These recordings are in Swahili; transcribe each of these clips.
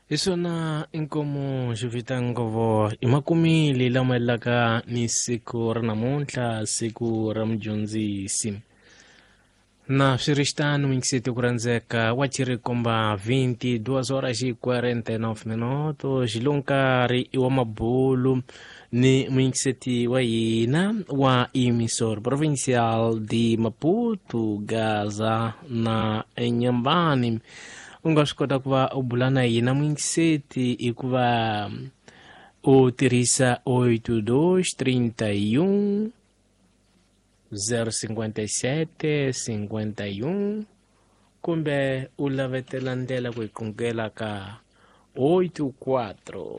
Isona inkomo xivitangovo imakumili lama elaka ni siku ra namuntlha siku ra mudyondzisi na swiritano mingiseti ku randzeka wa chirikomba 22 horas e 49 minutos xilonkari i wa mabulu ni mingiseti wa hina wa emissor provincial de Maputo Gaza na Inhambane u nga swi kota ku va u bula na hina mingiseti i ku va u tirhisa 8231 057 51 kumbe u lavetela ndlela ku hi kongela ka 84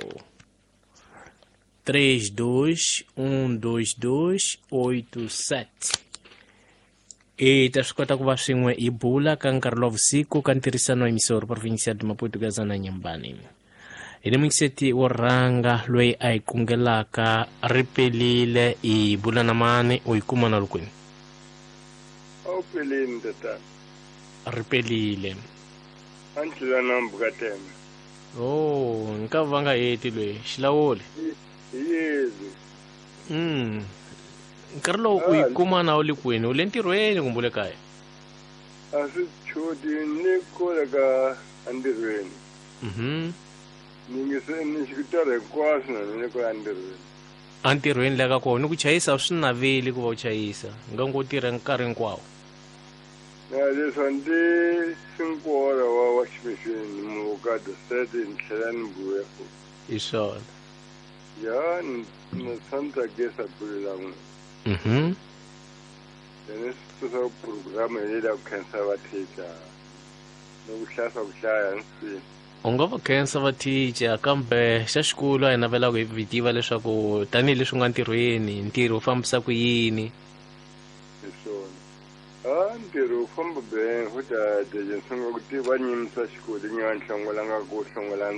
32 122 87 ta swi kota ku va swin'we hi bula ka nkarhi lowa vusiku ka ntirhisano wa emisoro provincial de Maputo Gaza na Inhambane hi ni mingiseti wo rhanga loyi a hi kungelaka ri pelile hi bula na mani u hi kuma na lokwini Au pelini tata. ri pelile Antila nambuka teme. nka va nga heti loyi xilawule Yezi. nkarhi lowu u hi kuma na u le kwini u le ntirhweni kumbe u le kaya Asi chodi ni kola ka andirweni. Ni xikutara hinkwaswo na ni ko andirweni. a ntirhweni le ka kona ni ku chayisa a swi naveli ku va u chayisa nga ngo tirha nkarhi hinkwawo Na leswi ndi sinkora wa xipexeni muka the set in tlhela ni vuya. hi swona Ya ni santa gesa bulela n'we. Ni swi program leyi la ku khensa va teacher. Ni ku hlasa ku hlaya nsini. u nga va khensa va teacher kambe xa xikulu a hi navelaka hi vi tiva leswaku tanihileswi u nga ntirhweni ntirho wu fambisa ku yini Hi swona. Ntirho wu famba bene futa deje nsunga ku tiva nyimisa xikulu nyana hlongolanga ku hlongola